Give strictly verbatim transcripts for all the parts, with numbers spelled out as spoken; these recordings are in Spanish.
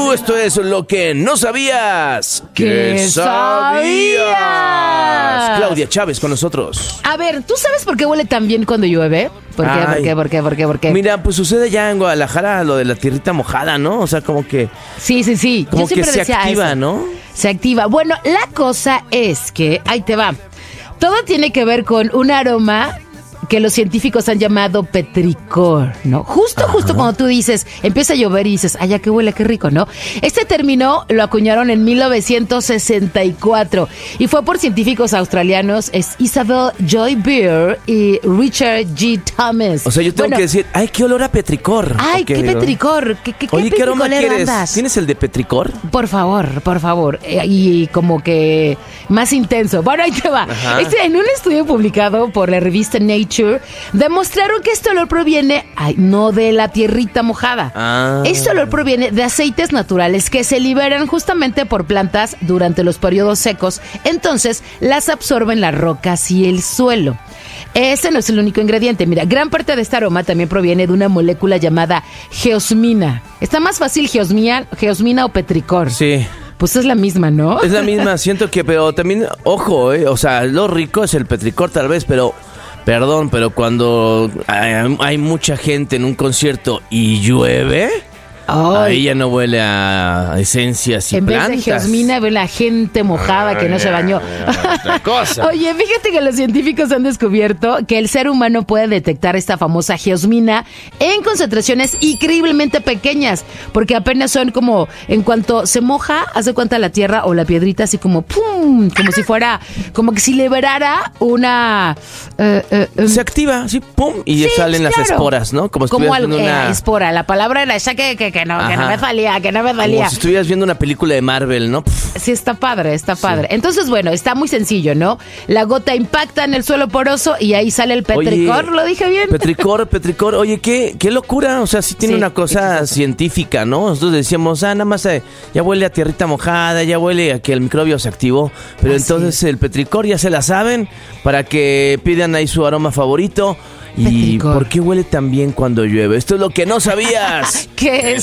tú, esto es lo que no sabías. ¿Qué sabías? Claudia Chávez con nosotros. A ver, ¿tú sabes por qué huele tan bien cuando llueve? ¿Por qué, Ay. por qué, por qué, por qué, por qué? Mira, pues sucede ya en Guadalajara lo de la tierrita mojada, ¿no? O sea, como que... Sí, sí, sí. Como Yo siempre que se decía activa, eso. ¿no? Se activa. Bueno, la cosa es que, ahí te va, todo tiene que ver con un aroma que los científicos han llamado petricor, ¿no? Justo, Ajá. justo cuando tú dices, empieza a llover y dices, ay, ya que huele, qué rico, ¿no? Este término lo acuñaron en mil novecientos sesenta y cuatro y fue por científicos australianos, es Isabel Joy Beer y Richard G. Thomas. O sea, yo tengo Bueno, que decir, ay, qué olor a petricor. ay, Ok, qué ¿no? petricor, qué, qué, Oye, qué ¿qué aroma petricolero quieres? andas. ¿Tienes el de petricor? Por favor, por favor. Eh, y como que más intenso. Bueno, ahí te va. Ajá. Este, en un estudio publicado por la revista Nature, demostraron que este olor proviene, ay, no de la tierrita mojada. Ah. Este olor proviene de aceites naturales que se liberan justamente por plantas durante los periodos secos. Entonces, las absorben las rocas y el suelo. Ese no es el único ingrediente. Mira, gran parte de este aroma también proviene de una molécula llamada geosmina. Está más fácil geosmina, geosmina o petricor. Sí. Pues es la misma, ¿no? Es la misma, siento que, pero también, ojo, eh, o sea, lo rico es el petricor tal vez, pero, perdón, pero cuando hay, hay mucha gente en un concierto y llueve, Ay, ahí ya no huele a esencias y en plantas. vez de geosmina ve la gente mojada que no se bañó. Otra cosa. Oye, fíjate que los científicos han descubierto que el ser humano puede detectar esta famosa geosmina en concentraciones increíblemente pequeñas, porque apenas son como, en cuanto se moja, hace cuenta la tierra o la piedrita, así como pum, como si fuera, como que si liberara una... eh, eh, um, Se activa, así, pum, y sí, salen las claro. esporas, ¿no? Como si como estuvieras algo, viendo una... eh, espora, la palabra era esa que, que, que no, que no Ajá. me salía, que no me salía. Como si estuvieras viendo una película de Marvel, ¿no? Pff. Sí, está padre, está padre. Entonces, bueno, está muy sencillo, ¿no? La gota impacta en el suelo poroso y ahí sale el petricor, Oye, ¿lo dije bien? Petricor, petricor, oye, qué, qué locura, o sea, sí tiene Sí, una cosa científica, ¿no? Nosotros decíamos, ah, nada más eh, ya huele a tierrita mojada, ya huele a que el microbio se activó, pero Así entonces es. el petricor ya se la saben para que pidan ahí su aroma favorito. ¿Y Petricor. por qué huele tan bien cuando llueve? Esto es lo que no sabías. ¿Qué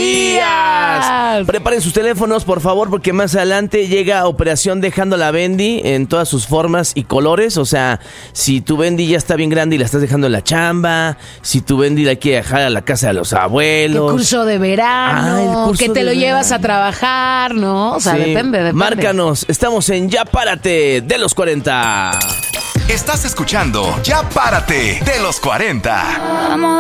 sabías? Preparen sus teléfonos, por favor, porque más adelante llega Operación Dejando la Bendy en todas sus formas y colores. O sea, si tu Bendy ya está bien grande y la estás dejando en la chamba, si tu Bendy la quiere dejar a la casa de los El abuelos. curso de verano, Ah, el curso que te de lo llevas a verano. trabajar, ¿no? O sea, Sí. depende, depende. Márcanos, estamos en Ya Párate de los cuarenta. Estás escuchando Ya Párate de los cuarenta.